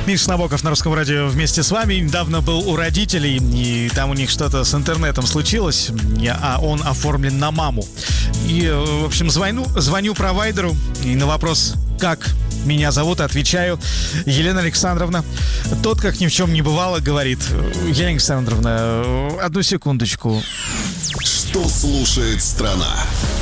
Миша Набоков на Русском радио вместе с вами. Недавно был у родителей, и там у них что-то с интернетом случилось, а он оформлен на маму. И, в общем, звоню провайдеру, и на вопрос, как меня зовут, отвечаю: Елена Александровна. Тот, как ни в чем не бывало, говорит: Елена Александровна, одну секундочку. Что слушает страна?